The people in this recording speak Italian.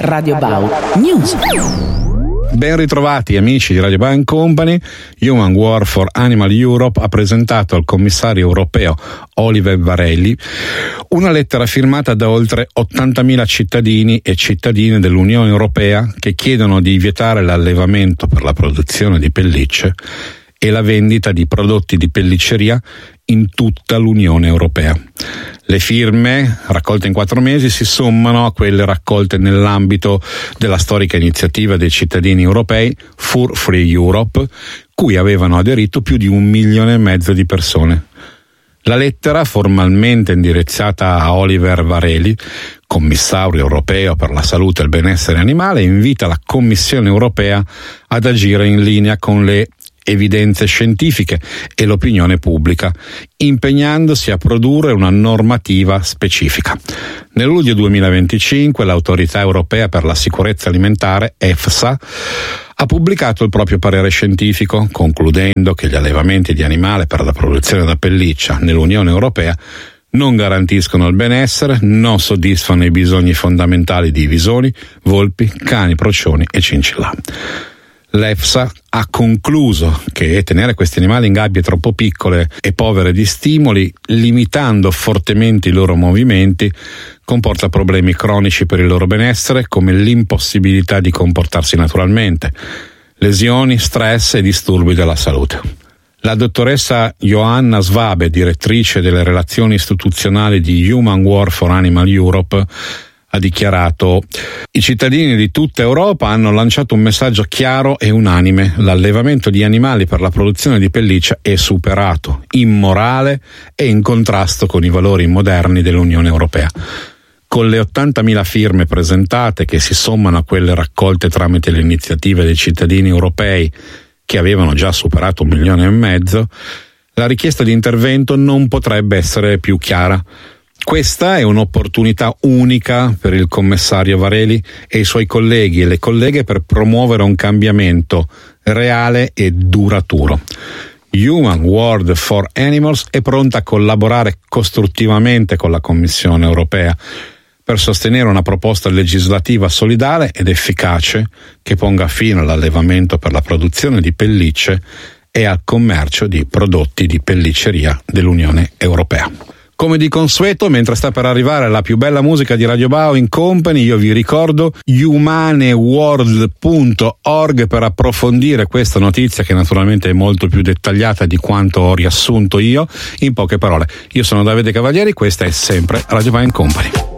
Radio Bau News. Ben ritrovati amici di Radio Bau Company. Human War for Animal Europe ha presentato al commissario europeo Oliver Varelli una lettera firmata da oltre 80.000 cittadini e cittadine dell'Unione Europea che chiedono di vietare l'allevamento per la produzione di pellicce e la vendita di prodotti di pellicceria in tutta l'Unione Europea. Le firme, raccolte in 4 mesi, si sommano a quelle raccolte nell'ambito della storica iniziativa dei cittadini europei Fur Free Europe, cui avevano aderito più di 1,5 milioni di persone. La lettera, formalmente indirizzata a Oliver Varelli, commissario europeo per la salute e il benessere animale, invita la Commissione europea ad agire in linea con le evidenze scientifiche e l'opinione pubblica, impegnandosi a produrre una normativa specifica. Nel luglio 2025 l'Autorità Europea per la Sicurezza Alimentare, EFSA, ha pubblicato il proprio parere scientifico, concludendo che gli allevamenti di animali per la produzione da pelliccia nell'Unione Europea non garantiscono il benessere, non soddisfano i bisogni fondamentali di visoni, volpi, cani, procioni e cincillà. L'EFSA ha concluso che tenere questi animali in gabbie troppo piccole e povere di stimoli, limitando fortemente i loro movimenti, comporta problemi cronici per il loro benessere, come l'impossibilità di comportarsi naturalmente, lesioni, stress e disturbi della salute. La dottoressa Johanna Svabe, direttrice delle relazioni istituzionali di Human War for Animal Europe, ha dichiarato: i cittadini di tutta Europa hanno lanciato un messaggio chiaro e unanime: l'allevamento di animali per la produzione di pelliccia è superato, immorale e in contrasto con i valori moderni dell'Unione Europea. Con le 80.000 firme presentate, che si sommano a quelle raccolte tramite le iniziative dei cittadini europei che avevano già superato 1,5 milioni, la richiesta di intervento non potrebbe essere più chiara. Questa è un'opportunità unica per il commissario Varelli e i suoi colleghi e le colleghe per promuovere un cambiamento reale e duraturo. Human War for Animals è pronta a collaborare costruttivamente con la Commissione europea per sostenere una proposta legislativa solidale ed efficace che ponga fine all'allevamento per la produzione di pellicce e al commercio di prodotti di pellicceria dell'Unione Europea. Come di consueto, mentre sta per arrivare la più bella musica di Radio Bau Company, io vi ricordo humaneworld.org per approfondire questa notizia, che naturalmente è molto più dettagliata di quanto ho riassunto io in poche parole. Io sono Davide Cavalieri, questa è sempre Radio Bau Company.